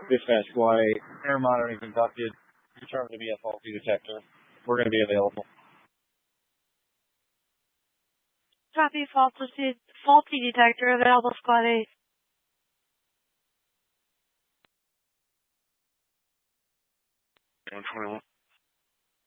Dispatch Squad 8, air monitoring conducted. Determined to be a faulty detector. We're going to be available. Copy, faulty detector available, Squad 8. 121.